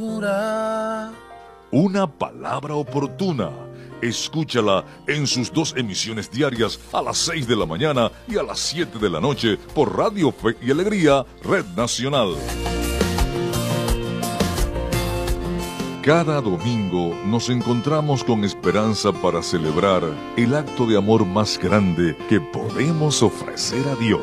Una palabra oportuna. Escúchala en sus 2 emisiones diarias a las 6 de la mañana y a las 7 de la noche por Radio Fe y Alegría, Red Nacional. Cada domingo nos encontramos con esperanza para celebrar el acto de amor más grande que podemos ofrecer a Dios.